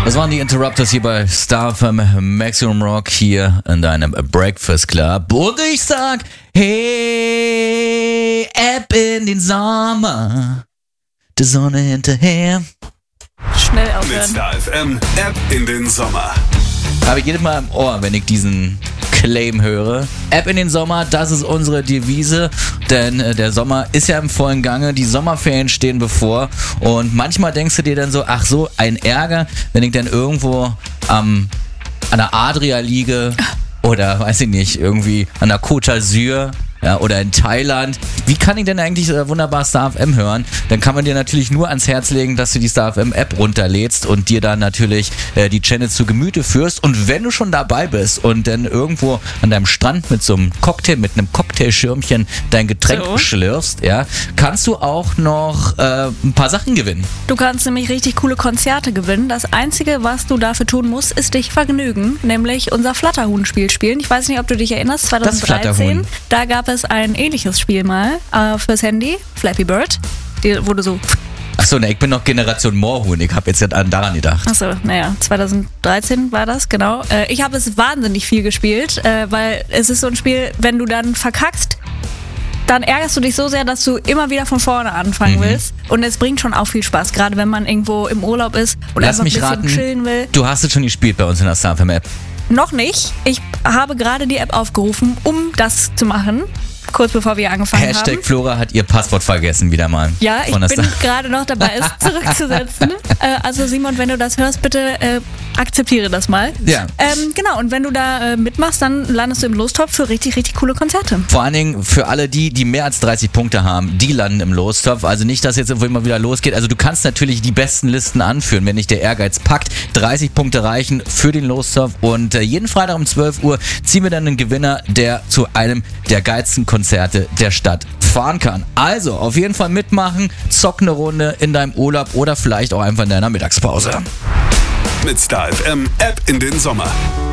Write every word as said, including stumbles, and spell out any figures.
Das waren die Interrupters hier bei Star F M Maximum Rock hier in deinem Breakfast Club. Und ich sag, hey, ab in den Sommer, die Sonne hinterher. Schnell aufhören. Mit Star F M, ab in den Sommer. Habe ich jedes Mal im Ohr, wenn ich diesen Claim höre. Ab in den Sommer, das ist unsere Devise, denn äh, der Sommer ist ja im vollen Gange, die Sommerferien stehen bevor und manchmal denkst du dir dann so, ach so, ein Ärger, wenn ich dann irgendwo am, an der Adria liege oder, weiß ich nicht, irgendwie an der Côte d'Azur. Ja, oder in Thailand. Wie kann ich denn eigentlich äh, wunderbar Star F M hören? Dann kann man dir natürlich nur ans Herz legen, dass du die Star F M App runterlädst und dir dann natürlich äh, die Channels zu Gemüte führst. Und wenn du schon dabei bist und dann irgendwo an deinem Strand mit so einem Cocktail, mit einem Cocktailschirmchen dein Getränk so. schlürfst, ja, kannst du auch noch äh, ein paar Sachen gewinnen. Du kannst nämlich richtig coole Konzerte gewinnen. Das Einzige, was du dafür tun musst, ist dich vergnügen, nämlich unser Flatterhuhn-Spiel spielen. Ich weiß nicht, ob du dich erinnerst, zwanzig dreizehn, da gab es ein ähnliches Spiel mal äh, fürs Handy, Flappy Bird, die, wo du so... Achso, ne, ich bin noch Generation Moorhuhn, ich habe jetzt daran gedacht. Achso, naja, zwanzig dreizehn war das, genau. Äh, ich habe es wahnsinnig viel gespielt, äh, weil es ist so ein Spiel, wenn du dann verkackst, dann ärgerst du dich so sehr, dass du immer wieder von vorne anfangen mhm. willst. Und es bringt schon auch viel Spaß, gerade wenn man irgendwo im Urlaub ist und Lass einfach ein mich bisschen raten, chillen will. Du hast es schon gespielt bei uns in der Star F M App. Noch nicht. Ich habe gerade die App aufgerufen, um das zu machen. Kurz bevor wir angefangen Hashtag haben. Hashtag Flora hat ihr Passwort vergessen wieder mal. Ja, ich bin gerade noch dabei, es zurückzusetzen. äh, also Simon, wenn du das hörst, bitte äh, akzeptiere das mal. Ja. Ähm, genau, und wenn du da äh, mitmachst, dann landest du im Lostopf für richtig, richtig coole Konzerte. Vor allen Dingen für alle die, die mehr als dreißig Punkte haben, die landen im Lostopf. Also nicht, dass jetzt irgendwo immer wieder losgeht. Also du kannst natürlich die besten Listen anführen, wenn dich der Ehrgeiz packt. dreißig Punkte reichen für den Lostopf. Und äh, jeden Freitag um zwölf Uhr ziehen wir dann einen Gewinner, der zu einem der geilsten Konzerte der Stadt fahren kann. Also auf jeden Fall mitmachen, zock eine Runde in deinem Urlaub oder vielleicht auch einfach in deiner Mittagspause. Mit Star F M, ab in den Sommer.